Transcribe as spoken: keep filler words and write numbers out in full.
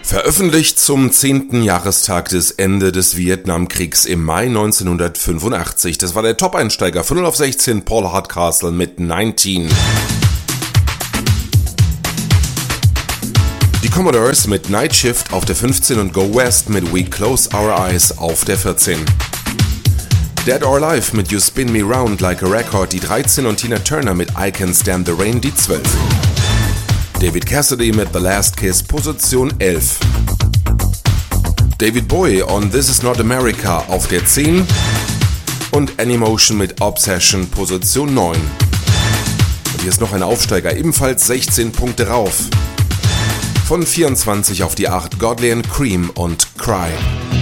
Veröffentlicht zum zehnten Jahrestag des Ende des Vietnamkriegs im Mai neunzehnhundertfünfundachtzig. Das war der Top-Einsteiger von null auf sechzehn, Paul Hardcastle mit neunzehn. Die Commodores mit Night Shift auf der fünfzehn und Go West mit We Close Our Eyes auf der vierzehn. Dead or Alive mit You Spin Me Round Like a Record die dreizehn und Tina Turner mit I Can Stand the Rain die zwölf. David Cassidy mit The Last Kiss Position elf. David Bowie on This Is Not America auf der zehn und Anymotion mit Obsession Position neun. Und hier ist noch ein Aufsteiger, ebenfalls sechzehn Punkte rauf. Von vierundzwanzig auf die acht Godly and Cream und Cry.